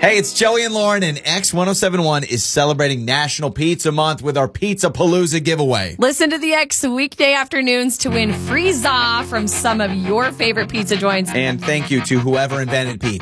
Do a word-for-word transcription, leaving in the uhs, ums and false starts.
Hey, it's Joey and Lauren, and X one oh seven point one is celebrating National Pizza Month with our Pizza Palooza giveaway. Listen to the X weekday afternoons to win free za from some of your favorite pizza joints. And thank you to whoever invented pizza.